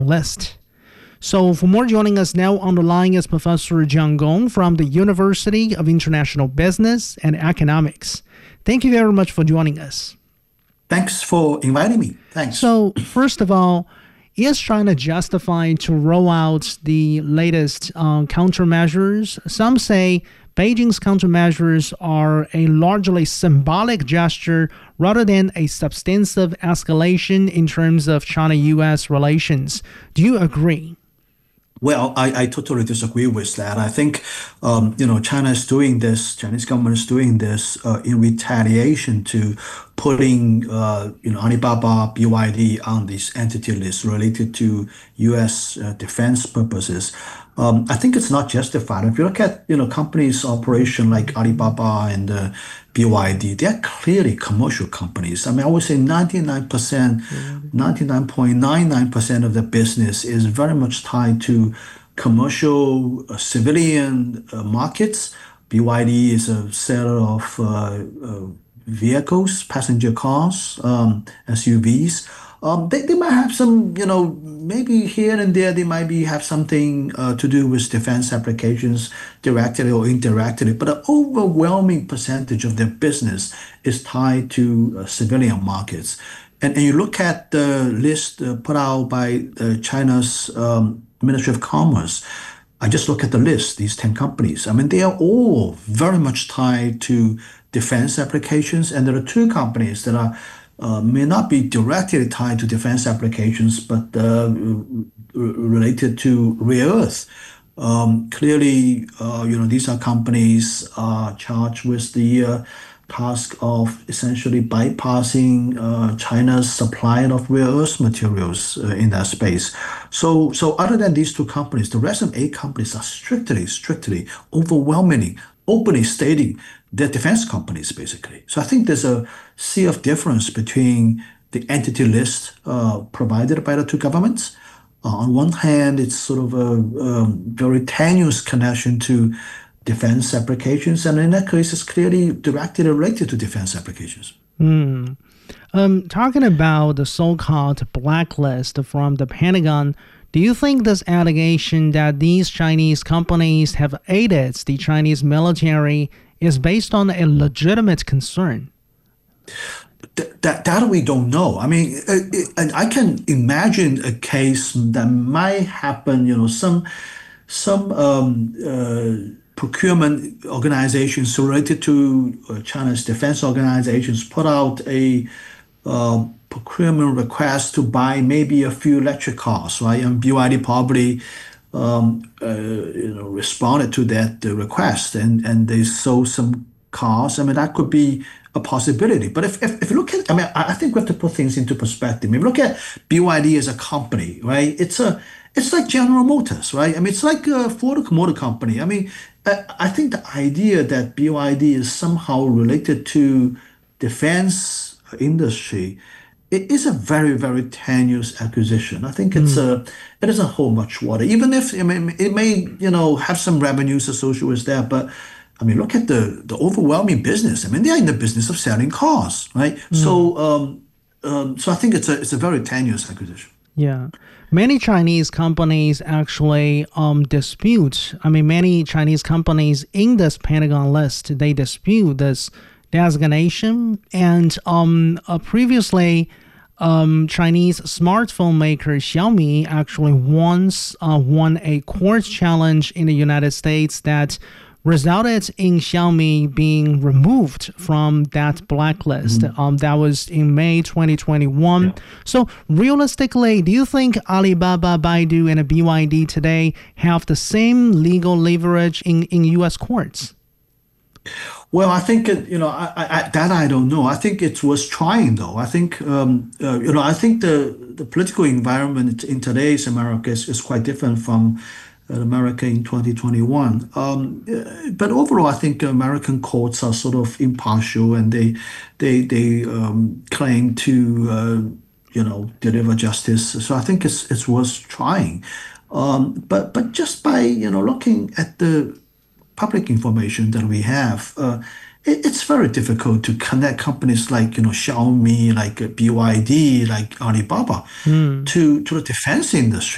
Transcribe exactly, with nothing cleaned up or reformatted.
list. So for more, joining us now on the line is Professor Jiang Gong from the University of International Business and Economics. Thank you very much for joining us. Thanks for inviting me. Thanks. So first of all, is China justified to roll out the latest uh, countermeasures? Some say Beijing's countermeasures are a largely symbolic gesture rather than a substantive escalation in terms of China-U S relations. Do you agree? Well, I, I totally disagree with that. I think, um, you know, China is doing this, Chinese government is doing this uh, in retaliation to putting, uh, you know, Alibaba, B Y D on this entity list related to U S uh, defense purposes. Um, I think it's not justified. If you look at, you know, companies' operation like Alibaba and uh, B Y D, they're clearly commercial companies. I mean, I would say ninety-nine percent, ninety-nine point nine nine percent of the business is very much tied to commercial uh, civilian uh, markets. B Y D is a seller of uh, uh, vehicles, passenger cars, um, S U Vs. Um, they, they might have some, you know, maybe here and there they might be have something uh, to do with defense applications directly or indirectly, but an overwhelming percentage of their business is tied to uh, civilian markets. And, and you look at the list uh, put out by uh, China's um, Ministry of Commerce. I just look at the list, these ten companies. I mean, they are all very much tied to defense applications, and there are two companies that are Uh, may not be directly tied to defense applications, but uh, related to rare earth. Um, clearly, uh, you know, these are companies uh, charged with the uh, task of essentially bypassing uh, China's supply of rare earth materials uh, in that space. So, so other than these two companies, the rest of eight companies are strictly, strictly, overwhelmingly, openly stating they're defense companies, basically. So I think there's a sea of difference between the entity list uh, provided by the two governments. Uh, on one hand, it's sort of a um, very tenuous connection to defense applications, and in that case, it's clearly directly related to defense applications. Mm. Um, talking about the so-called blacklist from the Pentagon, do you think this allegation that these Chinese companies have aided the Chinese military is based on a legitimate concern? Th- that that we don't know. I mean, it, it, and I can imagine a case that might happen. You know, some some um, uh, procurement organizations related to uh, China's defense organizations put out a uh, procurement request to buy maybe a few electric cars, right? And B Y D probably um, uh, you know responded to that uh, request, and and they sold some cars. I mean, that could be a possibility. But if, if, if you look at, I mean, I think we have to put things into perspective. If you look at B Y D as a company, right? It's a, it's like General Motors, right? I mean, it's like a Ford Motor Company. I mean, I, I think the idea that B Y D is somehow related to defense industry, it is a very, very tenuous acquisition. I think it's a, it doesn't hold much water. Even if, I mean, it may, you know, have some revenues associated with that, but I mean, look at the, the overwhelming business. I mean, they're in the business of selling cars, right? Mm. So, um, um, so I think it's a it's a very tenuous acquisition. Yeah, many Chinese companies actually um, dispute. I mean, many Chinese companies in this Pentagon list, they dispute this designation. And um, uh, previously, um, Chinese smartphone maker Xiaomi actually once uh, won a court challenge in the United States that resulted in Xiaomi being removed from that blacklist. Mm-hmm. Um, that was in May twenty twenty-one. Yeah. So realistically, do you think Alibaba, Baidu, and B Y D today have the same legal leverage in, in U S courts? Well, I think, it, you know, I, I, that I don't know. I think it was trying, though. I think, um, uh, you know, I think the, the political environment in today's America is, is quite different from America in twenty twenty-one. Um, but overall, I think American courts are sort of impartial, and they they they um, claim to uh, you know deliver justice. So I think it's it's worth trying. Um, but but just by you know looking at the public information that we have, uh, it, it's very difficult to connect companies like you know Xiaomi, like B Y D, like Alibaba, mm. to to the defense industry.